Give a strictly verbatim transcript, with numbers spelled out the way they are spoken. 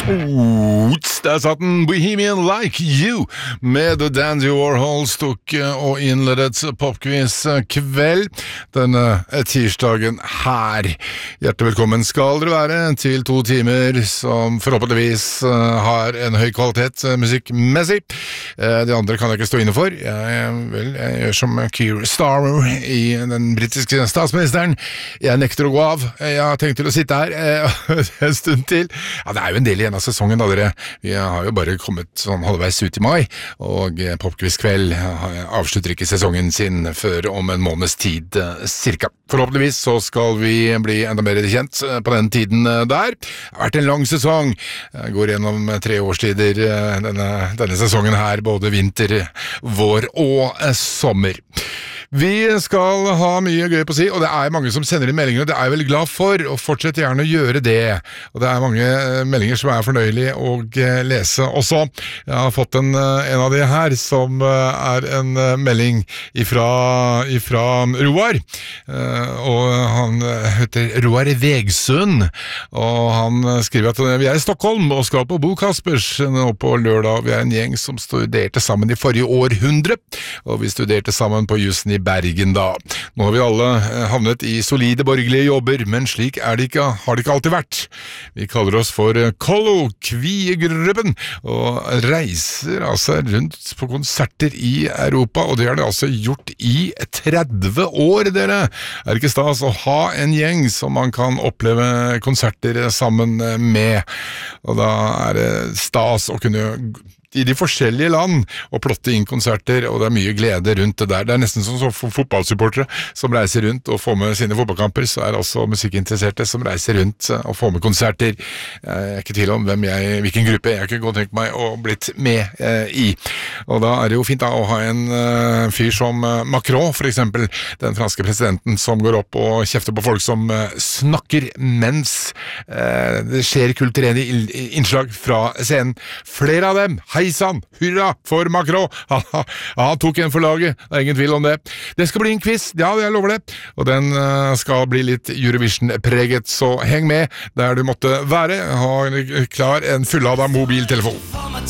Oots, der satt den Bohemian Like You med The Dandy Warhols tok og innledet popquiz-kveld denne tirsdagen her. Hjertelig velkommen skal dere være til to timer som forhåpentligvis har en høy kvalitet musikkmessig. Det andre kan jeg ikke stå inne for. Jeg, vel, jeg gjør som Keir Starmer i den britiske statsministeren. Jeg nekter å gå av. Jeg har tenkt til å sitte her en stund til. Ja, det er jo en del igjen av sesongen da, dere. Vi har jo bare kommet sånn halvveis ut i mai, og popquiz-kveld avslutter ikke sesongen sin før om en måneds tid cirka. Forhåpentligvis så skal vi bli enda mer kjent på den tiden der. Det har vært en lang sesong. Jeg går gjennom tre årstider denne, denne sesongen her, både vinter, vår og sommer. Vi skal ha mye gøy på å si, og det er mange som sender inn meldinger, og det er jeg veldig glad for, og fortsett gjerne å gjøre det. Og det er mange meldinger som er fornøyelige å lese også. Jeg har fått en, en av de her, som er en melding ifra, ifra Roar, og han heter Roar Vegsund, og han skriver at vi er i Stockholm og skal på Bo Kaspers nå på lørdag. Vi er en gjeng som studerte sammen i forrige århundre, og vi studerte sammen på jussen i Bergen da. Nå har vi alle havnet i solide borgerlige jobber, men slik er det ikke, har det ikke alltid vært. Vi kaller oss for Kollokviegruppen, og reiser altså rundt på konserter i Europa, og det har det altså gjort i tretti år, dere. Er det ikke stas å ha en gjeng som man kan oppleve konserter sammen med? Og da er det stas å kunne i de forskjellige land og plotte inn konserter, og det er mye glede rundt det der. Det er nesten som for fotballsupportere som reiser rundt og får med sine fotballkamper, så er det også musikkinteresserte som reiser rundt og får med konserter. Jeg er ikke tvil om hvem jeg, hvilken gruppe jeg kunne godt tenkt meg å blitt med eh, i. Og da er det jo fint da å ha en uh, fyr som uh, Macron, for eksempel, den franske presidenten som går opp og kjefter på folk som uh, snakker mens uh, det skjer kulturelle innslag fra scenen. Flere av dem, hei sann, hurra for Macron, han, han tok en for laget, det er ingen tvil om det. Det skal bli en quiz, ja, jeg lover det, og den uh, skal bli litt Eurovision-preget, så heng med der du måtte være, ha klar en fulladet mobiltelefon.